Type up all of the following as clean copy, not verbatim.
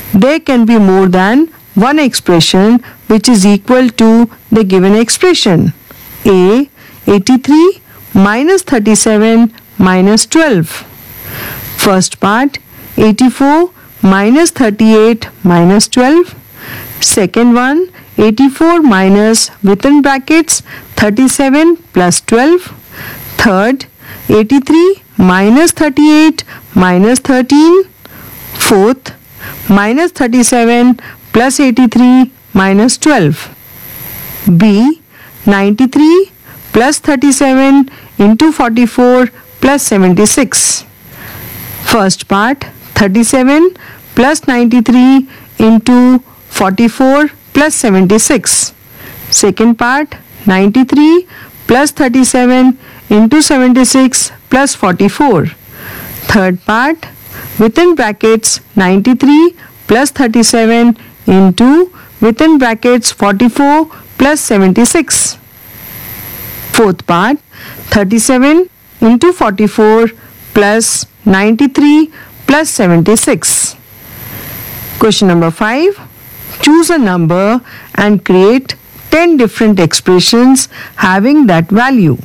There can be more than one expression which is equal to the given expression. A. 83 minus 37 minus 12. First part, 84 minus 38 minus 12. Second one, 84 minus within brackets 37 plus 12. Third, 83 minus 38 minus 13. Fourth, minus 37 plus 83 minus 12. B. 93 plus 37 into 44 plus 76. First part, 37 plus 93 into 44 plus 76. Second part, 93 plus 37 into 76 plus 44. Third part, within brackets 93 plus 37 into within brackets 44 plus 76. Fourth part, 37 into 44 plus 93 plus 76. Question number 5. Choose a number and create 10 different expressions having that value.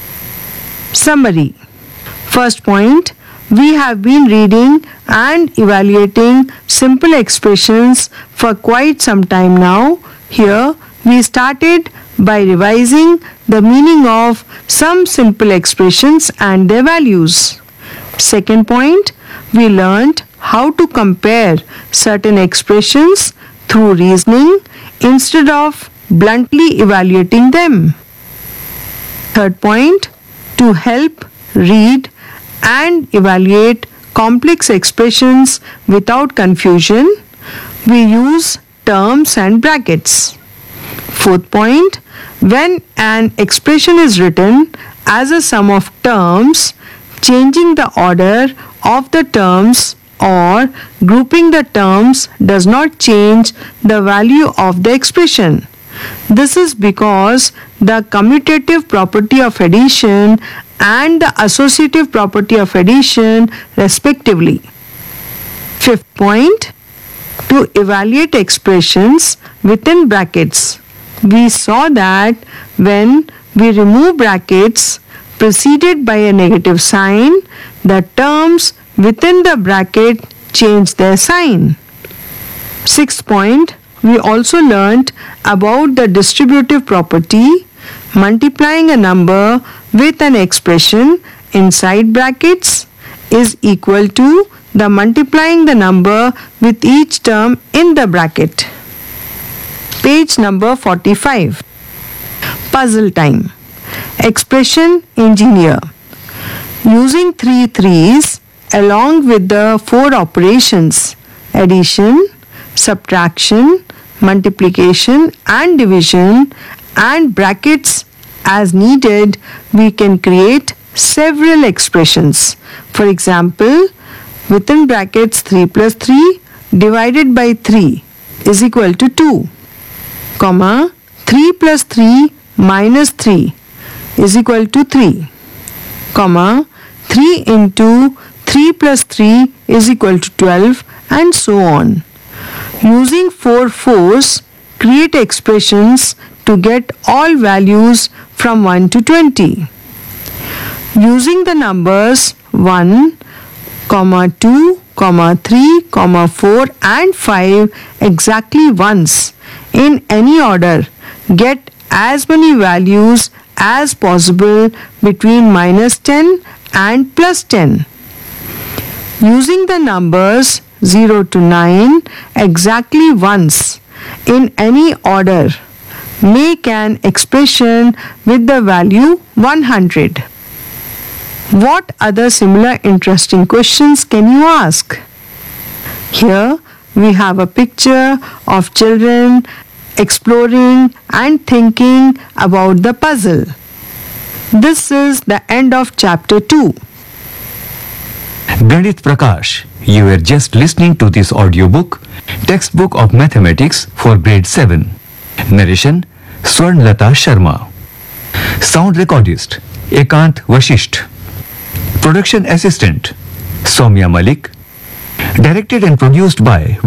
Summary. First point, we have been reading and evaluating simple expressions for quite some time now. Here we started by revising the meaning of some simple expressions and their values. Second point, we learned how to compare certain expressions through reasoning instead of bluntly evaluating them. Third point, to help read and evaluate complex expressions without confusion, we use terms and brackets. Fourth point, when an expression is written as a sum of terms, changing the order of the terms or grouping the terms does not change the value of the expression. This is because the commutative property of addition and the associative property of addition respectively. Fifth point, to evaluate expressions within brackets. We saw that when we remove brackets preceded by a negative sign, the terms within the bracket change their sign. Sixth point, we also learnt about the distributive property. Multiplying a number with an expression inside brackets is equal to the multiplying the number with each term in the bracket. Page number 45. Puzzle time. Expression engineer. Using 3 threes along with the 4 operations addition, subtraction, multiplication and division and brackets as needed, we can create several expressions. For example, within brackets 3 plus 3 divided by 3 is equal to 2, comma 3 plus 3 minus 3 is equal to 3, comma 3 into 3 plus 3 is equal to 12, and so on. Using 4 fours, create expressions to get all values from 1 to 20. Using the numbers 1, 2, 3, 4 and 5 exactly once in any order, get as many values as possible between minus 10 and plus 10. Using the numbers 0 to 9 exactly once in any order, make an expression with the value 100. What other similar interesting questions can you ask? Here we have a picture of children exploring and thinking about the puzzle. This is the end of chapter 2. Ganit Prakash, you were just listening to this audiobook, Textbook of Mathematics for Grade 7. Narration, Swarnlata Sharma. Sound recordist, Ekant Vashisht. Production assistant, Soumya Malik. Directed and produced by